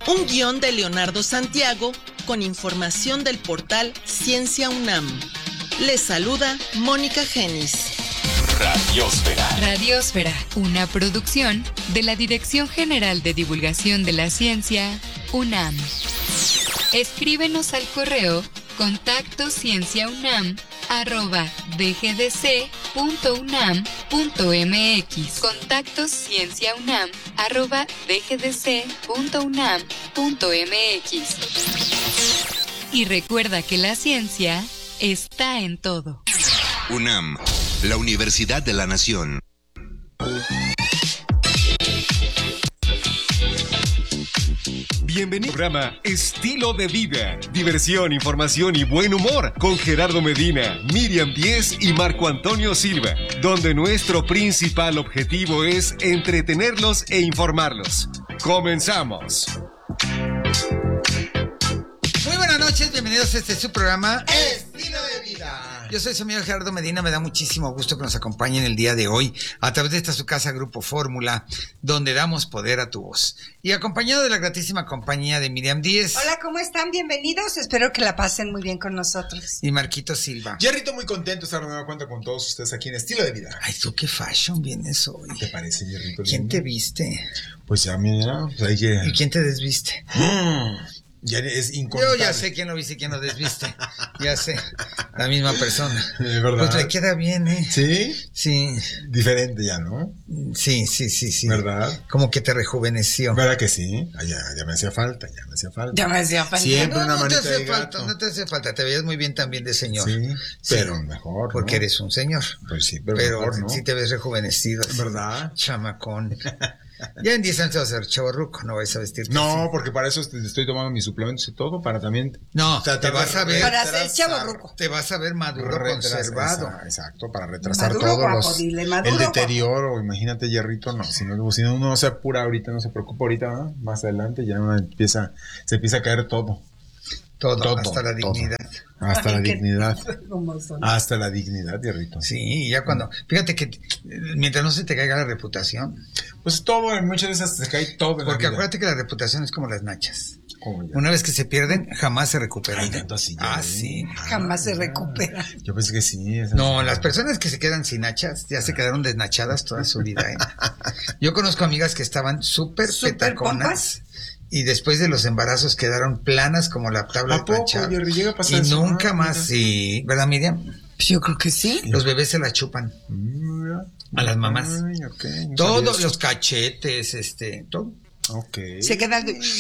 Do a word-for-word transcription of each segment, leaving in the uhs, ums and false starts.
Un guión de Leonardo Santiago con información del portal Ciencia UNAM. Les saluda Mónica Genis. Radiosfera. Radiosfera, una producción de la Dirección General de Divulgación de la Ciencia, UNAM. Escríbenos al correo contacto cienciaunam arroba dgdc.unam.mx. Contacto cienciaunam arroba dgdc.unam.mx. Y recuerda que la ciencia está en todo. UNAM, la Universidad de la Nación. Bienvenido al programa Estilo de Vida, diversión, información y buen humor con Gerardo Medina, Miriam Díez y Marco Antonio Silva, donde nuestro principal objetivo es entretenerlos e informarlos. ¡Comenzamos! Muy buenas noches, bienvenidos a este su programa Estilo de Vida. Yo soy su amigo Gerardo Medina, me da muchísimo gusto que nos acompañen el día de hoy a través de esta su casa Grupo Fórmula, donde damos poder a tu voz. Y acompañado de la gratísima compañía de Miriam Díez. Hola, ¿cómo están? Bienvenidos, espero que la pasen muy bien con nosotros. Y Marquito Silva. Jerrito, muy contento de estar de nueva cuenta con todos ustedes aquí en Estilo de Vida. Ay, tú qué fashion vienes hoy. ¿Qué te parece, Jerrito? ¿Quién te viste? Pues ya, mira, pues hay que... ¿Y quién te desviste? Mm. Ya es incontable. Yo ya sé quién lo viste y quién lo desviste. Ya sé. La misma persona. ¿De verdad? Pues le queda bien, ¿eh? ¿Sí? Sí. Diferente ya, ¿no? Sí, sí, sí, sí. ¿Verdad? Como que te rejuveneció. ¿Verdad que sí? Ah, ya, ya me hacía falta, ya me hacía falta. Ya me hacía falta. Siempre no, una no manita te hace de falta, gato. no te hace falta. Te veías muy bien también de señor. Sí, Sí, pero mejor, porque ¿no? eres un señor. Pues sí, pero, Pero mejor, ¿no? sí te ves rejuvenecido. así, ¿Verdad? Chamacón. Ya en diez años te vas a ser chavorruco, no vais a vestirte No, así. porque para eso est- estoy tomando mis suplementos y todo, para también... No, o sea, te vas a ver... Para ser retrasar- chavorruco. Te vas a ver maduro, Retrasar, conservado. esa- Exacto, para retrasar Maduro todos guapo, los... dile, maduro el guapo. deterioro, imagínate, Jerrito, no, si no, si no uno no se apura ahorita, no se preocupa ahorita, ¿no? Más adelante ya uno empieza, se empieza a caer todo. Todo, Todo, hasta la todo. dignidad. Hasta la Ay, qué- dignidad. ¿Cómo son? Hasta la dignidad, Jerrito. Sí, ya cuando... Fíjate que eh, mientras no se te caiga la reputación. Pues todo, en muchas veces se cae todo en la Porque vida. acuérdate que la reputación es como las nachas. ¿Cómo ya? Una vez que se pierden, jamás se recuperan. Ay, tanto así ya, Ah, ¿eh? sí. Jamás se recupera. Yo pensé que sí. esa- No, las personas que se quedan sin nachas ya se quedaron desnachadas toda su vida. ¿eh? Yo conozco amigas que estaban súper ¿Súper petaconas y después de los embarazos quedaron planas como la tabla ¿A de poco, planchar. Jerry? ¿Llega a pasar Y eso? nunca Ah, más, mira. sí, ¿verdad, Miriam? Pues yo creo que sí. Los bebés se la chupan. Mm, mira. A las mamás. Ay, ok, no sabía Todos eso. los cachetes, este, todo. Ok. Se queda...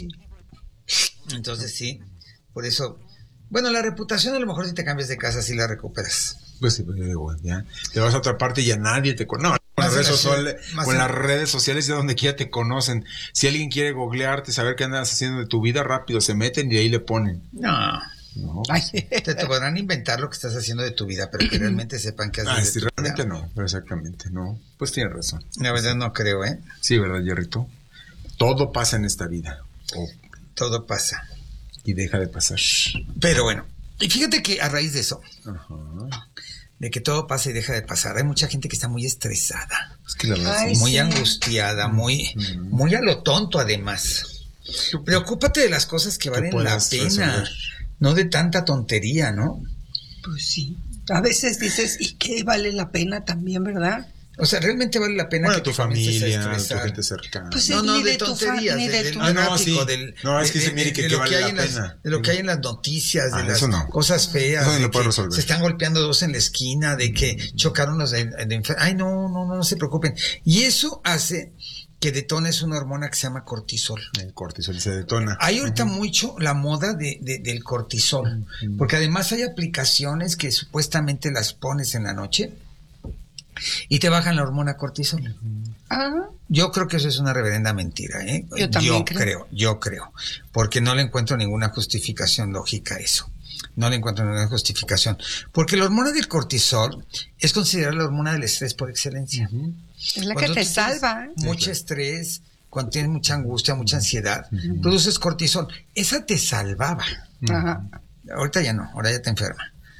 Entonces sí, por eso... Bueno, la reputación a lo mejor si te cambias de casa sí la recuperas. Pues sí, pues yo digo, ya te vas a otra parte y ya nadie te conoce. No, con Más las redes en la sociales, ciudad, más con en- las redes sociales ya donde quiera te conocen. Si alguien quiere googlearte, saber qué andas haciendo de tu vida, rápido se meten y ahí le ponen. No, No. Ay, te, te podrán inventar lo que estás haciendo de tu vida, pero que realmente sepan que haces Ah, de sí, tu realmente vida. no, pero exactamente, no. Pues tienes razón. La verdad no creo, ¿eh? Sí, ¿verdad, Jerrito? Todo pasa en esta vida. Oh, Todo pasa. y deja de pasar. Pero bueno, y fíjate que a raíz de eso, Ajá. de que todo pasa y deja de pasar, hay mucha gente que está muy estresada, Es que la verdad Ay, sí. muy sí. angustiada, muy, Mm. muy a lo tonto además. Preocúpate de las cosas que valen la puedas pena, resolver. no de tanta tontería, ¿no? pues sí. A veces dices, ¿y qué vale la pena también, verdad? O sea, realmente vale la pena Bueno, que tu te comiences a familia, tu estresar. gente cercana. Pues No, no, ni de de tu tonterías, fa- ni de- de del tu- Ah, no, tráfico, sí. del, No, es de- que dice, de- mire, que de qué lo vale que hay la en las- pena. de lo que hay en las noticias, de Ah, las eso no. cosas feas, Eso no de lo puede que resolver. se están golpeando dos en la esquina, de que chocaron los de, de enfer- Ay, no, no, no, no se preocupen. Y eso hace que detones una hormona que se llama cortisol. El cortisol se detona. Hay ahorita mucho la moda de, de- del cortisol, porque además hay aplicaciones que supuestamente las pones en la noche y te bajan la hormona cortisol. Ah, Yo creo que eso es una reverenda mentira, ¿eh? Yo también yo creo. creo, yo creo, porque no le encuentro ninguna justificación lógica a eso. No le encuentro ninguna justificación, porque la hormona del cortisol es considerada la hormona del estrés por excelencia. es la que Cuando te tú tienes salva. ¿eh? Mucho estrés, cuando tienes mucha angustia, mucha ansiedad, produces cortisol. Esa te salvaba. Ajá. Ahorita ya no, ahora ya te enferma.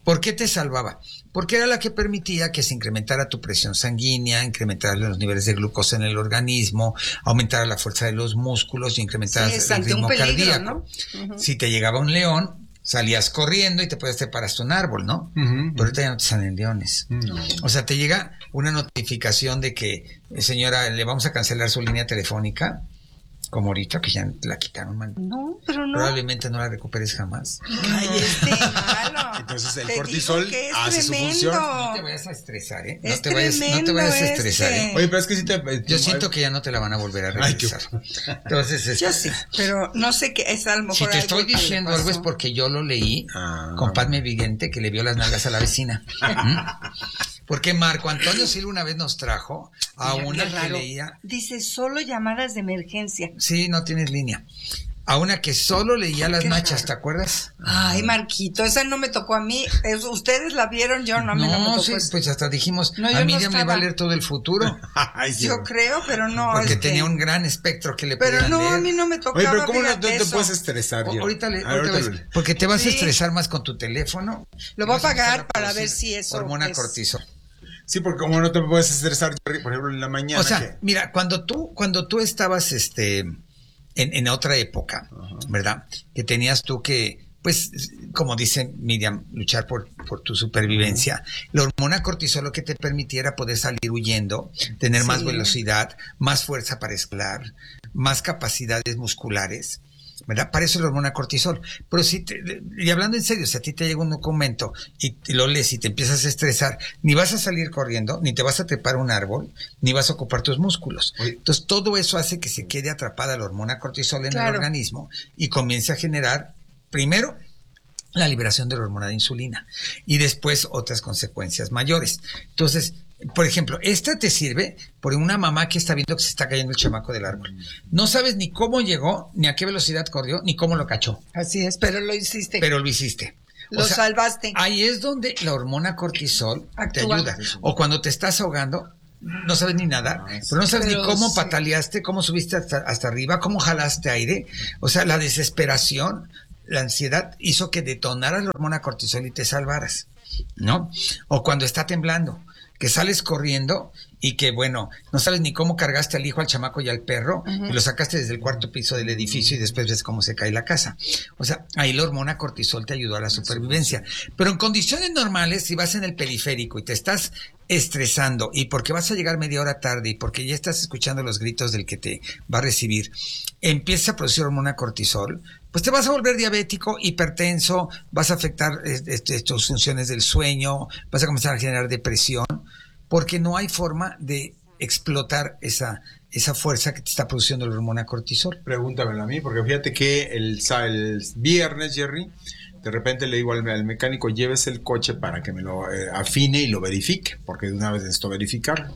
¿Por qué te salvaba? Porque era la que permitía que se incrementara tu presión sanguínea, incrementara los niveles de glucosa en el organismo, aumentara la fuerza de los músculos y incrementara Sí, el ritmo peligro, cardíaco. ¿no? Uh-huh. Si te llegaba un león, salías corriendo y te puedes trepar hasta un árbol, ¿no? Uh-huh. Pero ahorita ya no te salen leones. No. O sea, te llega una notificación de que, eh, señora, le vamos a cancelar su línea telefónica, como ahorita que ya la quitaron, man. No, pero no. Probablemente no la recuperes jamás. Ay, este malo. Entonces el Te cortisol digo que es hace su tremendo. función. No te vayas a estresar, ¿eh? No Es te vayas, no te vayas a estresar, tremendo ¿eh? Oye, pero es que sí te... Yo siento que ya no te la van a volver a Ay, qué- regresar. Entonces, este, Yo sí, pero no sé qué es a lo mejor. si te algo estoy que le diciendo pasó. algo es porque yo lo leí Ah. con Padme Vigente, que le vio las nalgas a la vecina. ¿Mm? Porque Marco Antonio Silva una vez nos trajo a Mira, una qué que raro. leía... Dice solo llamadas de emergencia. Sí, no tienes línea. A una que solo leía las Qué nachas, raro. ¿te acuerdas? Ay, Marquito, esa no me tocó a mí. Es- ustedes la vieron, yo no, a mí no, me tocó. sí, eso. pues hasta dijimos, No, yo a no Miriam le va a estaba. leer todo el futuro, Ay, sí, Yo güey. creo, pero no. porque este, tenía un gran espectro que le Pero podían no, leer. a mí no me tocaba. Oye, pero ¿cómo no fíjate te, te eso. puedes estresar? O- Jerry? ahorita le, A ver, ahorita ahorita ves, le- porque te vas Sí. a estresar más con tu teléfono. Lo y voy a vas empezar pagar para producir ver si eso hormona es- cortisol. Sí, porque como no te puedes estresar, Jerry, por ejemplo, en la mañana. O sea, que- mira, cuando tú, cuando tú estabas este en, en otra época, ¿verdad? Que tenías tú que, pues, como dice Miriam, luchar por, por tu supervivencia. La hormona cortisol lo que te permitiera poder salir huyendo, tener más Sí. velocidad, más fuerza para escalar, más capacidades musculares, ¿verdad? Para eso es la hormona cortisol. Pero si te, y hablando en serio, si a ti te llega un documento y te lo lees y te empiezas a estresar, ni vas a salir corriendo, ni te vas a trepar a un árbol, ni vas a ocupar tus músculos. Oye. Entonces todo eso hace que se quede atrapada la hormona cortisol en Claro. el organismo y comience a generar, primero, la liberación de la hormona de insulina y después otras consecuencias mayores. Entonces, por ejemplo, esta te sirve por una mamá que está viendo que se está cayendo el chamaco del árbol. No sabes ni cómo llegó, ni a qué velocidad corrió, ni cómo lo cachó, Así es, pero lo hiciste. pero lo hiciste. Lo salvaste. Ahí es donde la hormona cortisol te Actúa. ayuda. O cuando te estás ahogando, no sabes ni nadar, pero no sabes Pero ni cómo sí. pataleaste, cómo subiste hasta, hasta arriba, cómo jalaste aire. O sea, la desesperación, la ansiedad hizo que detonaras la hormona cortisol y te salvaras, ¿no? O cuando está temblando, que sales corriendo y que, bueno, no sabes ni cómo cargaste al hijo, al chamaco y al perro, uh-huh. y lo sacaste desde el cuarto piso del edificio y después ves cómo se cae la casa. O sea, ahí la hormona cortisol te ayudó a la supervivencia. Pero en condiciones normales, si vas en el periférico y te estás estresando y porque vas a llegar media hora tarde y porque ya estás escuchando los gritos del que te va a recibir, empieza a producir hormona cortisol, pues te vas a volver diabético, hipertenso, vas a afectar este, tus funciones del sueño, vas a comenzar a generar depresión, porque no hay forma de explotar esa, esa fuerza que te está produciendo la hormona cortisol. Pregúntamelo a mí, porque fíjate que el, el viernes, Jerry, de repente le digo al, al mecánico, lleves el coche para que me lo eh, afine y lo verifique, porque de una vez necesito verificarlo.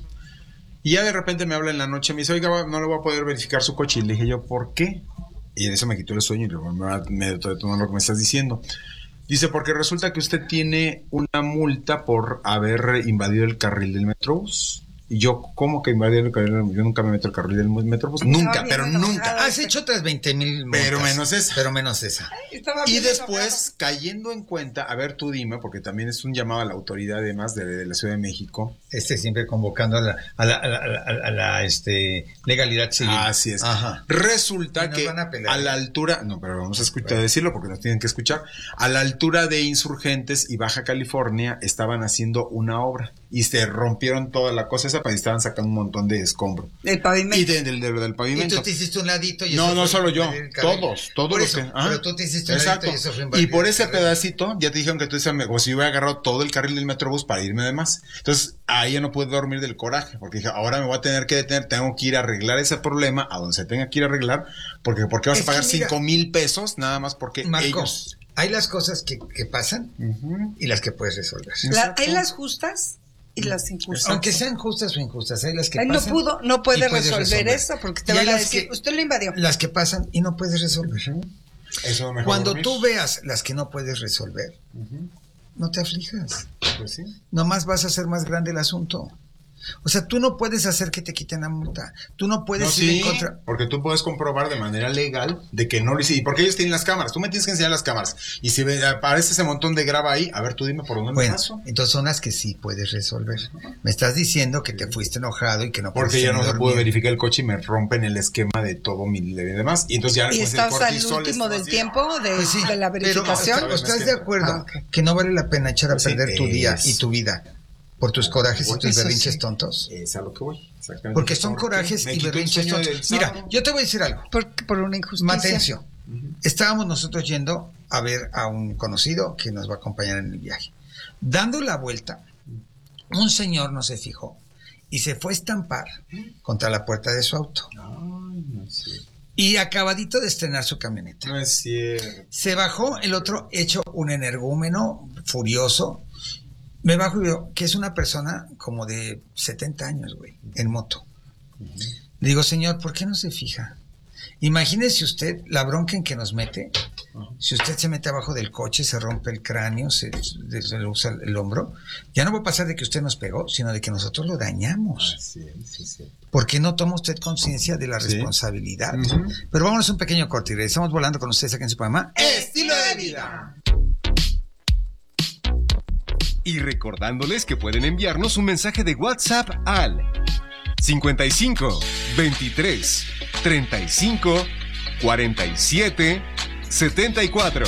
Y ya de repente me habla en la noche, me dice, oiga, no le voy a poder verificar su coche. Y le dije yo, ¿por qué? Y en eso me quitó el sueño y luego me, me detonó lo que me estás diciendo. Dice, porque resulta que usted tiene una multa por haber invadido el carril del Metrobús. Y yo, ¿cómo que invadir el carril? Yo nunca me meto el carril del Metrobús. Nunca, bien pero enojado. nunca. Has hecho otras veinte mil multas. Pero menos esa. Pero menos esa. Estaba Y bien después, cayendo en cuenta, a ver, tú dime, porque también es un llamado a la autoridad, además de, de la Ciudad de México. Este siempre convocando a la, a la, a la, a la, a la, este, legalidad civil. Así es. Ajá. Resulta Y nos que van a pelar. a la altura, no, pero vamos a escuchar decirlo porque nos tienen que escuchar, a la altura de Insurgentes y Baja California estaban haciendo una obra y se rompieron toda la cosa esa, pues estaban sacando un montón de escombro. El pavimento. Y de- del, del, del Y pavimento. tú te hiciste un ladito. Y No, eso no fue solo yo, invadir el carril. todos, todos Por los eso, que... ajá. pero tú te hiciste un Exacto. ladito y eso fue invadir Y por el ese carril. pedacito, ya te dijeron que tú dices, como si hubiera agarrado todo el carril del Metrobús para irme de más. Entonces, ahí ya no pude dormir del coraje, porque dije, ahora me voy a tener que detener, tengo que ir a arreglar ese problema, a donde se tenga que ir a arreglar, porque ¿por qué vas Es a pagar que mira, cinco mil pesos nada más porque Marco, ellos... hay las cosas que, que pasan Ujú. y las que puedes resolver. La- Exacto. hay las justas y las injustas. Aunque sean justas o injustas, hay las que Ay, no pasan. pudo, no y puede puedes resolver, eso porque te Y hay van a las decir, que- usted lo invadió. Las que pasan y no puedes resolver. Eso me dejó Cuando dormir. tú veas las que no puedes resolver, Ujú. no te aflijas. Pues sí. Nomás vas a hacer más grande el asunto. O sea, tú no puedes hacer que te quiten la multa. Tú no puedes No, ir sí, en contra. porque tú puedes comprobar de manera legal de que no lo hiciste. Porque ellos tienen las cámaras. Tú me tienes que enseñar las cámaras. Y si ve- aparece ese montón de grava ahí, a ver, tú dime por dónde me Bueno, paso. entonces son las que sí puedes resolver. Me estás diciendo que te fuiste enojado y que no Porque puedes ya no se dormir. puede verificar el coche y me rompen el esquema de todo mi de demás. Y entonces ya Y pues, el estás al cortisol último está del así. tiempo de, Pues sí, de la pero, verificación. ¿estás- ¿estás es de que- acuerdo Ah, ok. que no vale la pena echar a Pues sí, perder tu día es- y tu vida por tus corajes y tus Eso berrinches sí. tontos? Es a lo que voy. Exactamente. Porque son corajes Me y quitó el berrinches sueño tontos. del Mira, sábado. yo te voy a decir algo. Por, por una injusticia. Matencio. Estábamos nosotros yendo a ver a un conocido que nos va a acompañar en el viaje. Dando la vuelta, un señor no se fijó y se fue a estampar contra la puerta de su auto. Ay, no es cierto. Y acabadito de estrenar su camioneta. No es cierto. Se bajó el otro hecho un energúmeno, furioso. Me bajo y veo que es una persona como de setenta años, güey, en moto. Le digo, señor, ¿por qué no se fija? Imagínese usted la bronca en que nos mete. Si usted se mete abajo del coche, se rompe el cráneo, se, se- se le usa el hombro, ya no va a pasar de que usted nos pegó, sino de que nosotros lo dañamos. Sí, sí, sí. ¿Por qué no toma usted conciencia de la Sí. responsabilidad? Ujú. Pero vámonos a un pequeño corte y regresamos volando con ustedes aquí en su programa Estilo de vida. Y recordándoles que pueden enviarnos un mensaje de WhatsApp al cincuenta y cinco, veintitrés, treinta y cinco, cuarenta y siete, setenta y cuatro.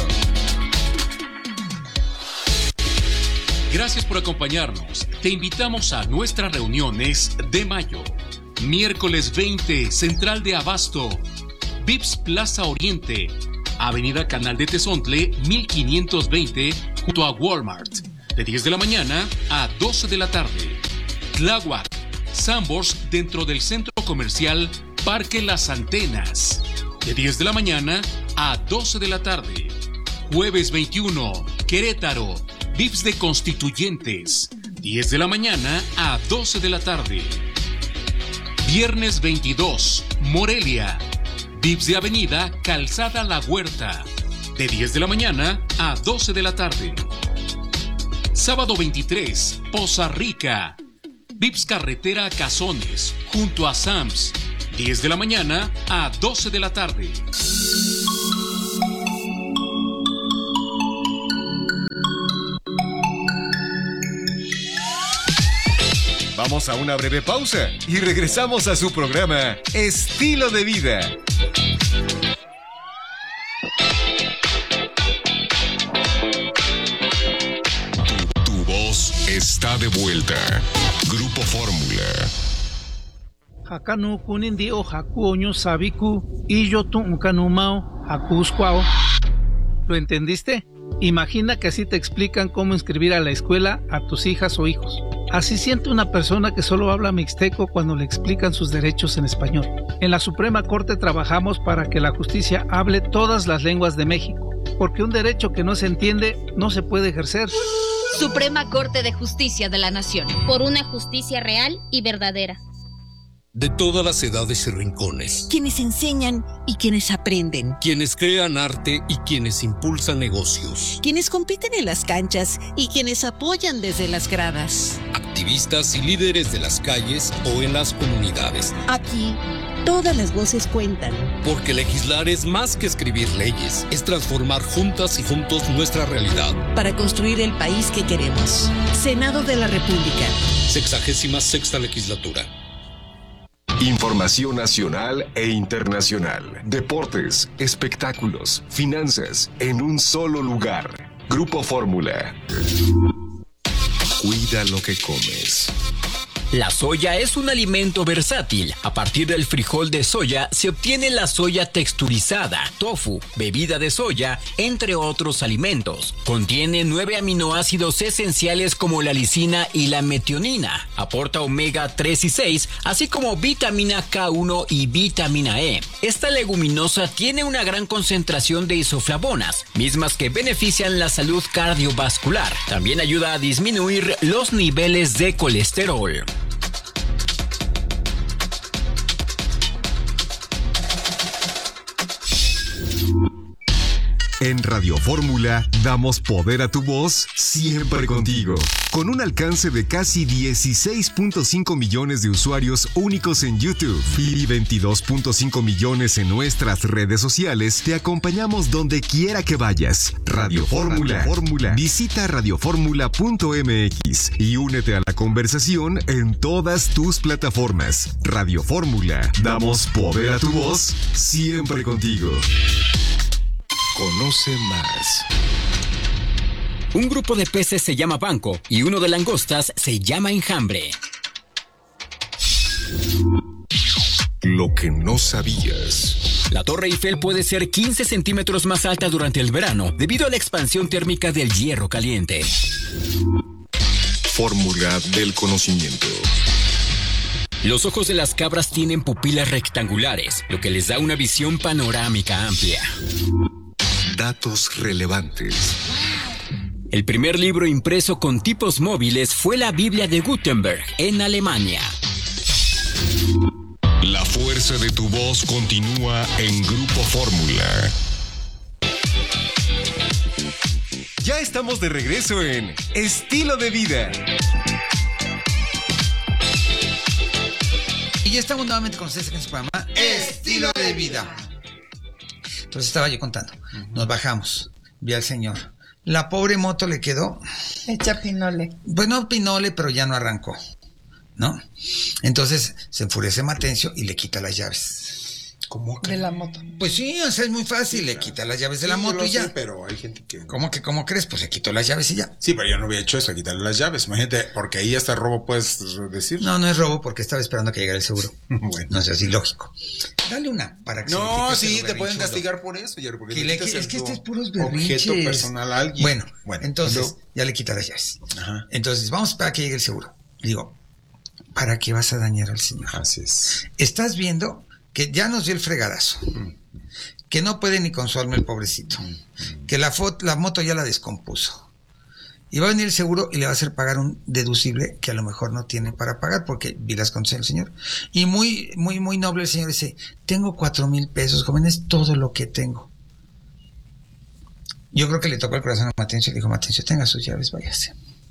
Gracias por acompañarnos. Te invitamos a nuestras reuniones de mayo. Miércoles veinte, Central de Abasto. Vips Plaza Oriente. Avenida Canal de Tezontle, mil quinientos veinte, junto a Walmart. De diez de la mañana a doce de la tarde. Tláhuac. Sambors dentro del centro comercial Parque Las Antenas. De diez de la mañana a doce de la tarde. Jueves veintiuno, Querétaro. Vips de Constituyentes. diez de la mañana a doce de la tarde. Viernes veintidós, Morelia. Vips de Avenida Calzada La Huerta. De diez de la mañana a doce de la tarde. Sábado veintitrés, Poza Rica. Vips Carretera Cazones, junto a Sams. diez de la mañana a doce de la tarde. Vamos a una breve pausa y regresamos a su programa Estilo de Vida. Tu voz está de vuelta. Grupo Fórmula. Hakanu kunindi o hakuoño sabiku y yo tu unkanumao hakuskwao. ¿Lo entendiste? Imagina que así te explican cómo inscribir a la escuela a tus hijas o hijos. Así siente una persona que solo habla mixteco cuando le explican sus derechos en español. En la Suprema Corte trabajamos para que la justicia hable todas las lenguas de México, porque un derecho que no se entiende no se puede ejercer. Suprema Corte de Justicia de la Nación. Por una justicia real y verdadera. De todas las edades y rincones. Quienes enseñan y quienes aprenden. Quienes crean arte y quienes impulsan negocios. Quienes compiten en las canchas y quienes apoyan desde las gradas. Activistas y líderes de las calles o en las comunidades. Aquí, todas las voces cuentan. Porque legislar es más que escribir leyes. Es transformar juntas y juntos nuestra realidad. Para construir el país que queremos. Senado de la República. Sexagésima sexta legislatura. Información nacional e internacional. Deportes, espectáculos, finanzas, en un solo lugar. Grupo Fórmula. Cuida lo que comes. La soya es un alimento versátil. A partir del frijol de soya se obtiene la soya texturizada, tofu, bebida de soya, entre otros alimentos. Contiene nueve aminoácidos esenciales como la lisina y la metionina. Aporta omega tres y seis, así como vitamina K uno y vitamina E. Esta leguminosa tiene una gran concentración de isoflavonas, mismas que benefician la salud cardiovascular. También ayuda a disminuir los niveles de colesterol. En Radio Fórmula damos poder a tu voz siempre contigo. Con un alcance de casi dieciséis punto cinco millones de usuarios únicos en YouTube y veintidós punto cinco millones en nuestras redes sociales, te acompañamos donde quiera que vayas. Radio Fórmula. Fórmula. Visita radio fórmula punto m x y únete a la conversación en todas tus plataformas. Radio Fórmula. Damos poder a tu voz siempre contigo. Conoce más. Un grupo de peces se llama banco y uno de langostas se llama enjambre. Lo que no sabías. La Torre Eiffel puede ser quince centímetros más alta durante el verano debido a la expansión térmica del hierro caliente. Fórmula del conocimiento. Los ojos de las cabras tienen pupilas rectangulares, lo que les da una visión panorámica amplia. Datos relevantes. El primer libro impreso con tipos móviles fue la Biblia de Gutenberg en Alemania. La fuerza de tu voz continúa en Grupo Fórmula. Ya estamos de regreso en Estilo de Vida. Y ya estamos nuevamente con ustedes en su programa Estilo de Vida. Entonces estaba yo contando. Nos bajamos. Vi al señor. La pobre moto le quedó... Hecha pinole. Pues no pinole, pero ya no arrancó, ¿no? Entonces se enfurece Matencio y le quita las llaves. ¿Cómo que? De la moto. Pues sí, o sea, es muy fácil. Le quita las llaves de Sí, la yo moto lo y ya. sé, pero hay gente que... ¿Cómo que cómo crees? Pues se quitó las llaves y ya. Sí, pero yo no había hecho eso, quitarle las llaves. Imagínate, porque ahí hasta robo puedes decir. No, no es robo porque estaba esperando que llegara el seguro. Bueno. No es así lógico. Dale una para que No, se le quite sí, ese te pueden berrinchudo. castigar por eso, Jerry, porque Que le le- quitas es el que este es tu puros berrinches. objeto personal a alguien. Bueno, Bueno, entonces luego- ya le quita las llaves. Ajá. Entonces vamos para que llegue el seguro. Digo, ¿para qué vas a dañar al señor? Así es. Estás viendo que ya nos dio el fregadazo, que no puede ni con su alma el pobrecito, que la, fo- la moto ya la descompuso. Y va a venir el seguro y le va a hacer pagar un deducible que a lo mejor no tiene para pagar, porque vi las condiciones del señor. Y muy, muy, muy noble el señor dice, tengo cuatro mil pesos, joven, es todo lo que tengo. Yo creo que le tocó el corazón a Matencio y le dijo, Matencio, tenga sus llaves, váyase.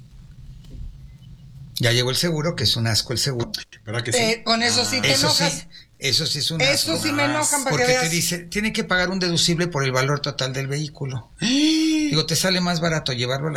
Ya llegó el seguro, que es un asco el seguro. ¿Verdad que Eh, con eso sí te Eso enojas. sí, eso sí es un Eso asco. sí me enojan para Porque que te veas. dice, tiene que pagar un deducible por el valor total del vehículo. Digo, te sale más barato llevarlo a la